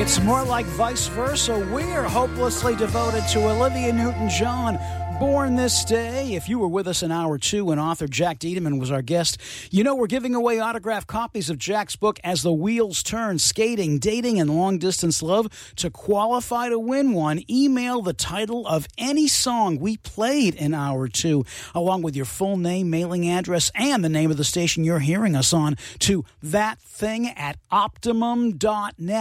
It's more like vice versa. We're hopelessly devoted to Olivia Newton-John, born this day. If you were with us in hour two and author Jack Diedemann was our guest, you know we're giving away autographed copies of Jack's book, As the Wheels Turn, Skating, Dating, and Long-Distance Love. To qualify to win one, email the title of any song we played in hour two, along with your full name, mailing address, and the name of the station you're hearing us on to thatthing@optimum.net.